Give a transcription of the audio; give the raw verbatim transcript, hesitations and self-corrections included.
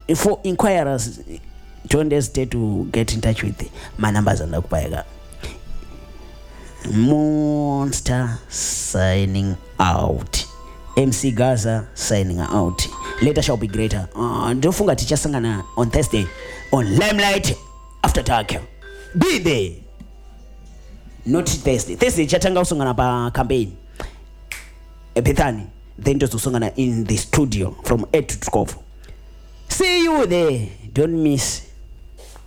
for inquirers, don't hesitate to get in touch with my numbers and Okupaiga. Monster signing out. M C Gaza signing out. Later shall be greater. Uh, don't forget Teacher Sangana on Thursday on Limelight After Dark. Be there. Not Thursday. Thursday chatanga usungana pa campaign. Epithani. Then just usungana in the studio from eight to twelve. See you there. Don't miss.